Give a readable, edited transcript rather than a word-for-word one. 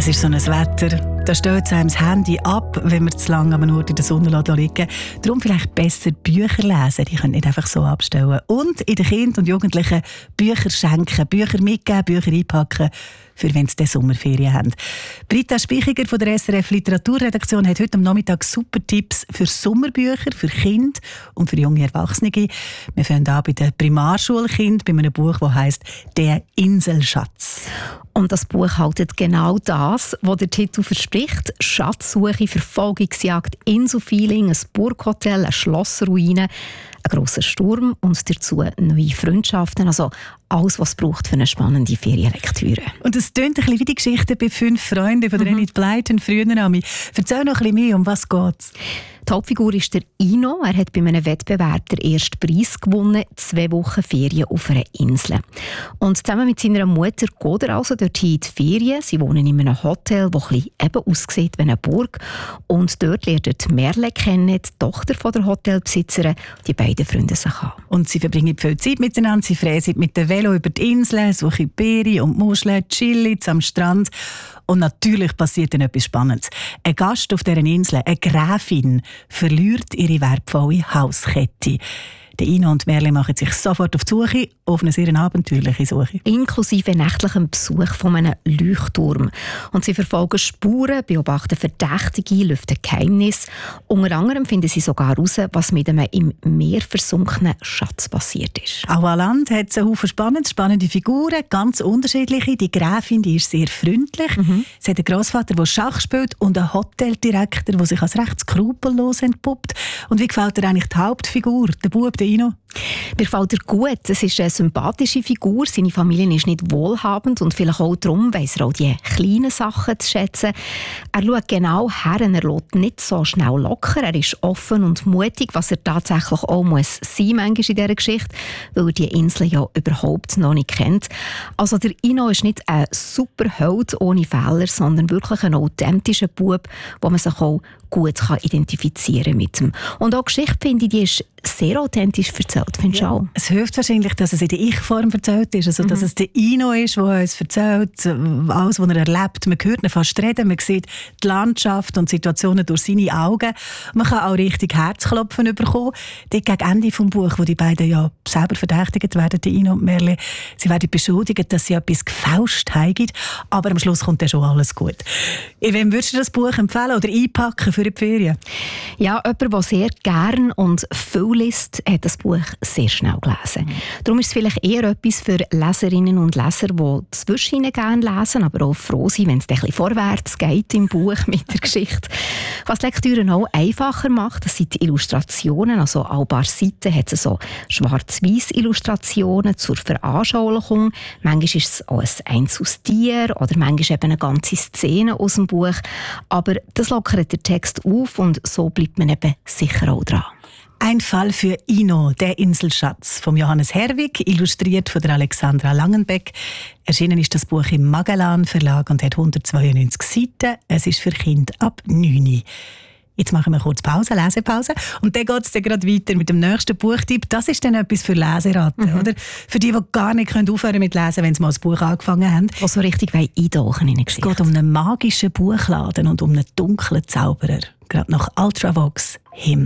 Es ist so ein Wetter, da stellt einem das Handy ab, wenn man zu lange am Ort in der Sonne liegen. Darum vielleicht besser Bücher lesen, die können nicht einfach so abstellen. Und in den Kindern und Jugendlichen Bücher schenken, Bücher mitgeben, Bücher einpacken, für wenn sie Sommerferien haben. Britta Spichiger von der SRF Literaturredaktion hat heute am Nachmittag super Tipps für Sommerbücher, für Kinder und für junge Erwachsene. Wir fangen an bei den Primarschulkindern, bei einem Buch, das heisst «Der Inselschatz». Und das Buch haltet genau das, was der Titel verspricht. Schatzsuche, Verfolgungsjagd, Inselfeeling, ein Burghotel, eine Schlossruine, ein grosser Sturm und dazu neue Freundschaften. Also alles, was es braucht für eine spannende Ferienlektüre. Und es tönt ein bisschen wie die Geschichte bei «5 Freunde» von der Enid Blyton, früher Name. Erzähl noch ein bisschen mehr, um was geht's? Die Hauptfigur ist der Ino. Er hat bei einem Wettbewerb den ersten Preis gewonnen, 2 Wochen Ferien auf einer Insel. Und zusammen mit seiner Mutter geht er also dorthin in die Ferien. Sie wohnen in einem Hotel, das eben aussieht wie eine Burg. Und dort lernt er die Merle kennen, die Tochter von der Hotelbesitzerin. Die beiden freunden sich an. Und sie verbringen viel Zeit miteinander. Sie fräsen mit dem Velo über die Insel, suchen Beeren und Muscheln, chillen am Strand. Und natürlich passiert dann etwas Spannendes. Ein Gast auf dieser Insel, eine Gräfin, verliert ihre wertvolle Hauskette. Der Ino und Merle machen sich sofort auf die Suche, auf eine sehr abenteuerliche Suche. Inklusive nächtlichem Besuch von einem Leuchtturm. Und sie verfolgen Spuren, beobachten Verdächtige, lüften Geheimnisse. Unter anderem finden sie sogar heraus, was mit einem im Meer versunkenen Schatz passiert ist. Auch an Land hat es einen Haufen spannende Figuren, ganz unterschiedliche. Die Gräfin, die ist sehr freundlich. Sie hat einen Grossvater, der Schach spielt, und einen Hoteldirektor, der sich als recht skrupellos entpuppt. Und wie gefällt dir eigentlich die Hauptfigur, der Bub, der Ino? Mir gefällt er gut. Es ist eine sympathische Figur. Seine Familie ist nicht wohlhabend und vielleicht auch darum weiss er auch die kleinen Sachen zu schätzen. Er schaut genau her, er lässt nicht so schnell locker. Er ist offen und mutig, was er tatsächlich auch muss sein manchmal in dieser Geschichte, weil er die Insel ja überhaupt noch nicht kennt. Also der Ino ist nicht ein Superheld ohne Fehler, sondern wirklich ein authentischer Bub, wo man sich auch gut identifizieren kann mit ihm. Und auch die Geschichte, finde ich, die ist sehr authentisch erzählt, findest du auch? Es hilft wahrscheinlich, dass es in der Ich-Form erzählt ist, also dass es der Ino ist, der uns erzählt, alles, was er erlebt. Man hört ihn fast reden, man sieht die Landschaft und Situationen durch seine Augen. Man kann auch richtig Herzklopfen bekommen. Dort gegen Ende des Buches, wo die beiden ja selber verdächtigt werden, die Ino und Merle, sie werden beschuldigt, dass sie etwas gefälscht haben, aber am Schluss kommt dann schon alles gut. Wem würdest du das Buch empfehlen oder einpacken für die Ferien? Ja, jemand, der sehr gern und viel liest, hat das Buch sehr schnell gelesen. Darum ist es vielleicht eher etwas für Leserinnen und Leser, die zwischen gerne lesen, aber auch froh sind, wenn es ein bisschen vorwärts geht im Buch mit der Geschichte. Was die Lektüre auch einfacher macht, das sind die Illustrationen. Also an ein paar Seiten hat es so schwarz-weiß Illustrationen zur Veranschaulichung. Manchmal ist es auch ein einzelnes Tier oder manchmal eben eine ganze Szene aus dem Buch. Aber das lockert den Text auf und so bleibt man eben sicher auch dran. Ein Fall für Ino, der Inselschatz, von Johannes Herwig, illustriert von der Alexandra Langenbeck. Erschienen ist das Buch im Magellan Verlag und hat 192 Seiten. Es ist für Kinder ab 9. Jetzt machen wir kurz Pause, Lesepause. Und dann geht es gerade weiter mit dem nächsten Buchtipp. Das ist dann etwas für Leseratten, oder? Für die gar nicht aufhören mit Lesen, wenn sie mal das Buch angefangen haben. Was so richtig eintauchen in eine Geschichte. Es geht um einen magischen Buchladen und um einen dunklen Zauberer. Gerade nach Ultravox «Him».